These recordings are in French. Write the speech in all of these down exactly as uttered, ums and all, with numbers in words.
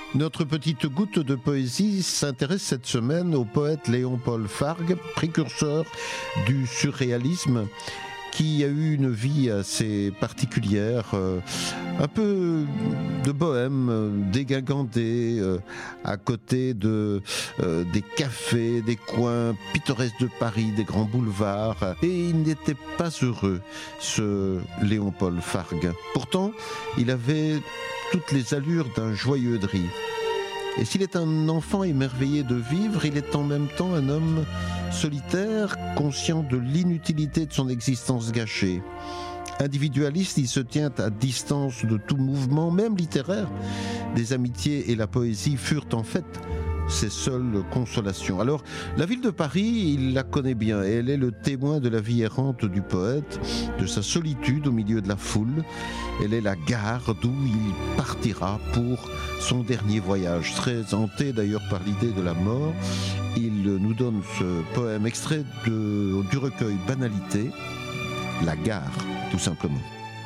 Notre petite goutte de poésie s'intéresse cette semaine au poète Léon-Paul Fargue, précurseur du surréalisme, qui a eu une vie assez particulière, euh, un peu de bohème, euh, dégingandé, euh, à côté de, euh, des cafés, des coins pittoresques de Paris, des grands boulevards. Et il n'était pas heureux, ce Léon-Paul Fargue. Pourtant, il avait toutes les allures d'un joyeux drille. Et s'il est un enfant émerveillé de vivre, il est en même temps un homme solitaire, conscient de l'inutilité de son existence gâchée. Individualiste, il se tient à distance de tout mouvement, même littéraire. Des amitiés et la poésie furent en fait ses seules consolations. Alors, la ville de Paris, il la connaît bien et elle est le témoin de la vie errante du poète, de sa solitude au milieu de la foule. Elle est la gare d'où il partira pour son dernier voyage. Très hanté d'ailleurs par l'idée de la mort, il nous donne ce poème extrait de, du recueil Banalité, La gare, tout simplement.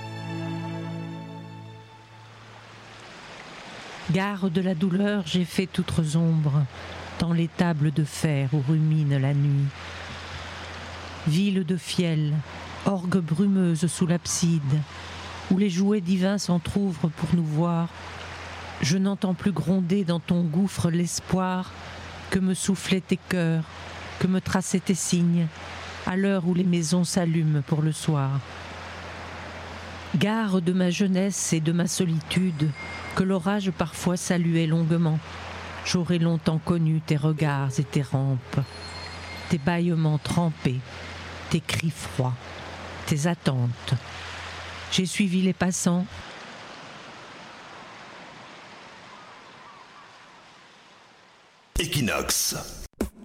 Gare de la douleur, j'ai fait outre ombre dans les tables de fer où rumine la nuit. Ville de fiel, orgue brumeuse sous l'abside, où les jouets divins s'entr'ouvrent pour nous voir. Je n'entends plus gronder dans ton gouffre l'espoir que me soufflaient tes cœurs, que me traçaient tes signes, à l'heure où les maisons s'allument pour le soir. Gare de ma jeunesse et de ma solitude, que l'orage parfois saluait longuement. J'aurais longtemps connu tes regards et tes rampes, tes bâillements trempés, tes cris froids, tes attentes. J'ai suivi les passants. Equinox.